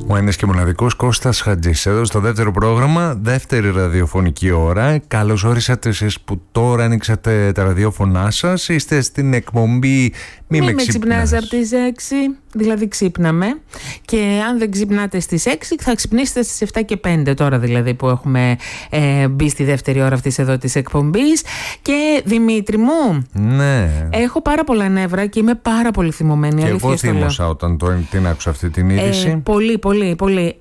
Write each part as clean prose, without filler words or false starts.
Ο ένας και μοναδικός Κώστας Χατζής εδώ στο δεύτερο πρόγραμμα, δεύτερη ραδιοφωνική ώρα. Καλώς όρισατε εσείς που τώρα ανοίξατε τα ραδιόφωνά σας. Είστε στην εκπομπή Μη με ξυπνάς από τις 6, δηλαδή ξύπναμε. Και αν δεν ξυπνάτε στις 6 θα ξυπνήσετε στις 7 και 5 τώρα, δηλαδή που έχουμε μπει στη δεύτερη ώρα αυτής εδώ της εκπομπής. Και Δημήτρη μου, ναι, έχω πάρα πολλά νεύρα και είμαι πάρα πολύ θυμωμένη. Και εγώ θύμωσα όταν την άκουσα αυτή την είδηση. Πολύ.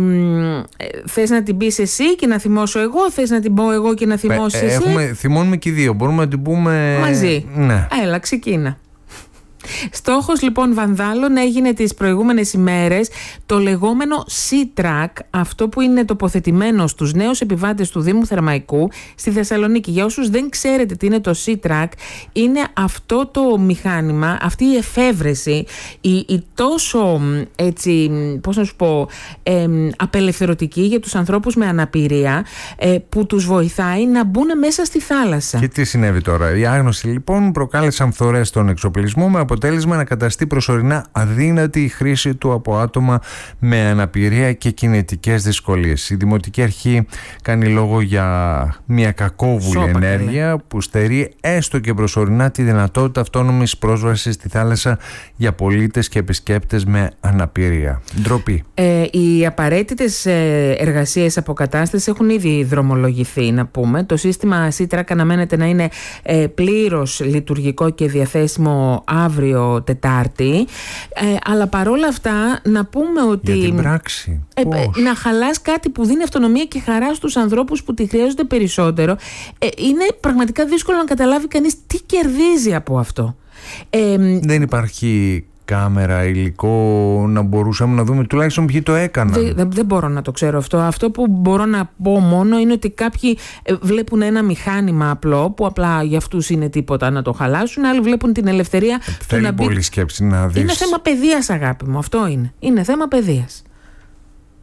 Θες να την πεις εσύ και να θυμώσω εγώ, θες να την πω εγώ και να θυμώσεις εσύ? Θυμώνουμε και οι δύο, μπορούμε να την πούμε μαζί. Ναι. Έλα, ξεκίνα. Στόχος λοιπόν βανδάλων έγινε τις προηγούμενες ημέρες το λεγόμενο C-Track, αυτό που είναι τοποθετημένο στους νέους επιβάτες του Δήμου Θερμαϊκού στη Θεσσαλονίκη. Για όσους δεν ξέρετε τι είναι το C-Track, είναι αυτό το μηχάνημα, αυτή η εφεύρεση, η τόσο έτσι, πώς να σου πω, απελευθερωτική για τους ανθρώπους με αναπηρία, που τους βοηθάει να μπουν μέσα στη θάλασσα. Και τι συνέβη τώρα? Οι άγνωστοι λοιπόν προκάλεσαν φθορές στον εξοπλισμό, με αποτέλεσμα να καταστεί προσωρινά αδύνατη η χρήση του από άτομα με αναπηρία και κινητικές δυσκολίες. Η Δημοτική Αρχή κάνει λόγο για μια κακόβουλη ενέργεια που στερεί έστω και προσωρινά τη δυνατότητα αυτόνομης πρόσβασης στη θάλασσα για πολίτες και επισκέπτες με αναπηρία. Ντροπή. Οι απαραίτητες εργασίες αποκατάστασης έχουν ήδη δρομολογηθεί, να πούμε. Το σύστημα C-Track αναμένεται να είναι πλήρως λειτουργικό και διαθέσιμο αύριο Τετάρτη, αλλά παρόλα αυτά να πούμε ότι για την πράξη, να χαλάς κάτι που δίνει αυτονομία και χαρά στους ανθρώπους που τη χρειάζονται περισσότερο, είναι πραγματικά δύσκολο να καταλάβει κανείς τι κερδίζει από αυτό. Δεν υπάρχει κάμερα, υλικό, να μπορούσαμε να δούμε τουλάχιστον ποιοι το έκαναν? Δεν μπορώ να το ξέρω αυτό. Αυτό που μπορώ να πω μόνο είναι ότι κάποιοι βλέπουν ένα μηχάνημα απλό που απλά για αυτούς είναι τίποτα να το χαλάσουν, άλλοι βλέπουν την ελευθερία του να μπει. Θέλει πολύ σκέψη να δεις. Είναι θέμα παιδείας, αγάπη μου, αυτό είναι θέμα παιδείας.